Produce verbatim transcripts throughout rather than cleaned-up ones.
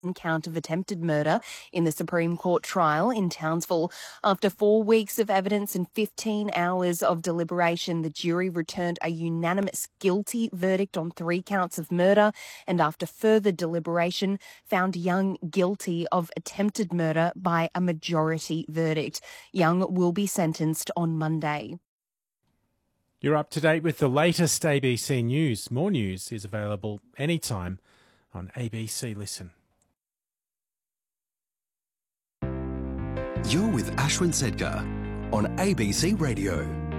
count of attempted murder in the Supreme Court trial in Townsville. After four weeks of evidence and fifteen hours of deliberation, the jury returned a unanimous guilty verdict on three counts of murder, and after further deliberation, found Young guilty of attempted murder by a majority verdict. Young will be sentenced on Monday. You're up to date with the latest A B C News. More news is available anytime on A B C Listen. You're with Ashwin Sedgar on A B C Radio.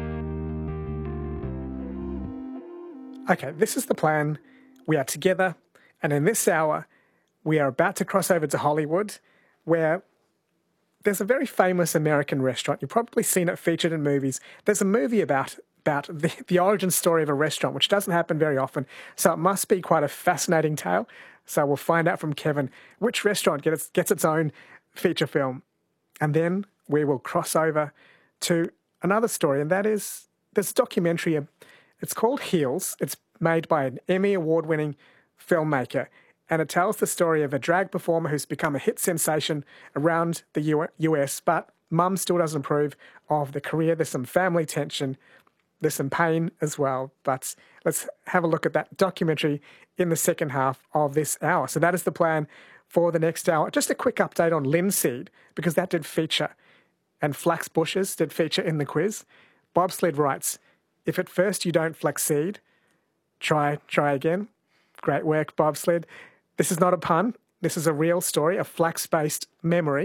Okay, this is the plan. We are together, and in this hour, we are about to cross over to Hollywood, where there's a very famous American restaurant. You've probably seen it featured in movies. There's a movie about about the, the origin story of a restaurant, which doesn't happen very often, so it must be quite a fascinating tale. So we'll find out from Kevin which restaurant gets, gets its own feature film. And then we will cross over to another story, and that is this documentary. It's called Heels. It's made by an Emmy Award-winning filmmaker, and it tells the story of a drag performer who's become a hit sensation around the U S, but mum still doesn't approve of the career. There's some family tension. There's some pain as well. But let's have a look at that documentary in the second half of this hour. So that is the plan for the next hour. Just a quick update on linseed, because that did feature, and flax bushes did feature in the quiz. Bobsled writes, if at first you don't flax seed, try, try again. Great work, Bobsled. This is not a pun. This is a real story, a flax-based memory.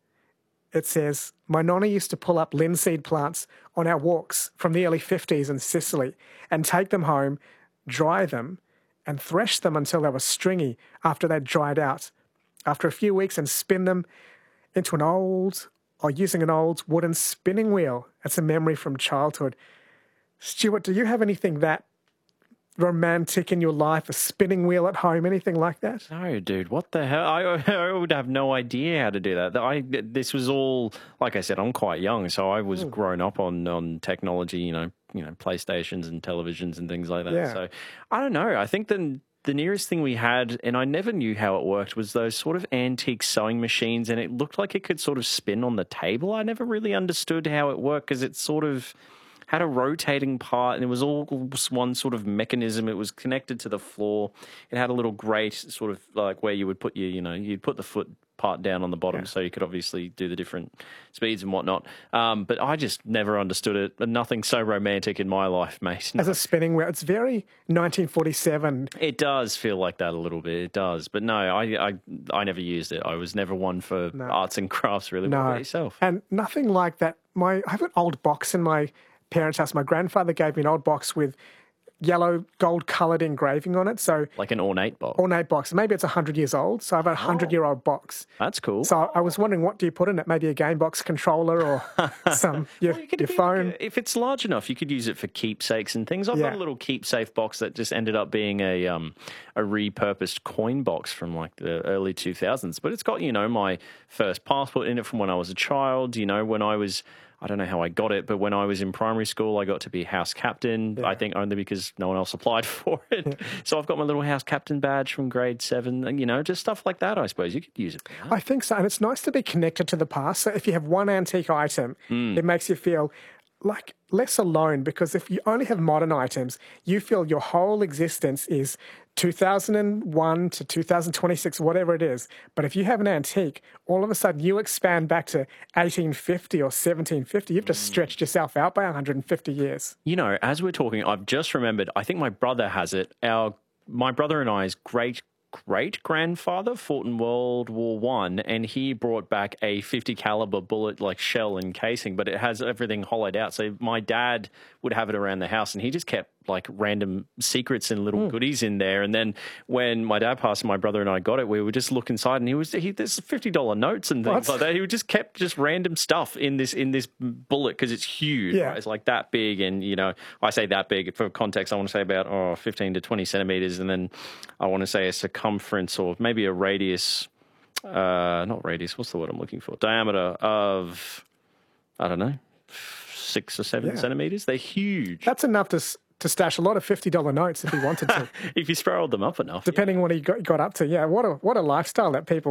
It says, my nonna used to pull up linseed plants on our walks from the early fifties in Sicily and take them home, dry them, and thresh them until they were stringy after they'd dried out. After a few weeks, and spin them into an old, or using an old wooden spinning wheel. That's a memory from childhood. Stuart, do you have anything that romantic in your life, a spinning wheel at home, anything like that? No, dude, what the hell? I, I would have no idea how to do that. I, this was all, like I said, I'm quite young, so I was mm. grown up on, on technology, you know, you know, PlayStations and televisions and things like that. Yeah. So I don't know. I think the the nearest thing we had, and I never knew how it worked, was those sort of antique sewing machines, and it looked like it could sort of spin on the table. I never really understood how it worked, because it sort of had a rotating part, and it was all one sort of mechanism. It was connected to the floor. It had a little grate, sort of like where you would put your, you know, you'd put the foot part down on the bottom, yeah. so you could obviously do the different speeds and whatnot. Um, but I just never understood it. Nothing so romantic in my life, mate. No. As a spinning wheel, it's very nineteen forty-seven. It does feel like that a little bit. It does. But no, I I, I never used it. I was never one for no. arts and crafts, really. No. What about yourself? And nothing like that. My I have an old box in my parents' house. My grandfather gave me an old box with yellow gold coloured engraving on it. So like an ornate box. Ornate box. Maybe it's a hundred years old. So I have a hundred year old box. That's cool. So I was wondering, what do you put in it? Maybe a game box controller or some your, well, you your phone. Like, if it's large enough, you could use it for keepsakes and things. I've yeah. got a little keepsafe box that just ended up being a um a repurposed coin box from like the early two thousands. But it's got, you know, my first passport in it from when I was a child. You know, when I was, I don't know how I got it, but when I was in primary school, I got to be house captain, yeah. I think only because no one else applied for it. Yeah. So I've got my little house captain badge from grade seven, and, you know, just stuff like that, I suppose. You could use it. I think so, and it's nice to be connected to the past. So if you have one antique item, mm. it makes you feel like less alone, because if you only have modern items, you feel your whole existence is two thousand one to two thousand twenty-six, whatever it is. But if you have an antique, all of a sudden you expand back to eighteen fifty or seventeen fifty. You've just stretched yourself out by one hundred fifty years. You know, as we're talking, I've just remembered, I think my brother has it. Our my brother and I's great great-grandfather fought in World War One, and he brought back a fifty caliber bullet, like shell and casing, but it has everything hollowed out. So my dad would have it around the house, and he just kept like random secrets and little mm. goodies in there. And then when my dad passed and my brother and I got it, we would just look inside, and he was he there's fifty dollar notes and things what? like that. He would just kept just random stuff in this in this bullet, because it's huge. Yeah. Right? It's like that big, and you know, I say that big for context. I want to say about oh fifteen to twenty centimeters, and then I want to say a circumference or maybe a radius, uh, not radius. What's the word I'm looking for? Diameter of, I don't know, six or seven yeah. centimeters. They're huge. That's enough to to stash a lot of fifty dollar notes if he wanted to. If you spiraled them up enough. Depending yeah. what he got, got up to. Yeah, what a what a lifestyle that people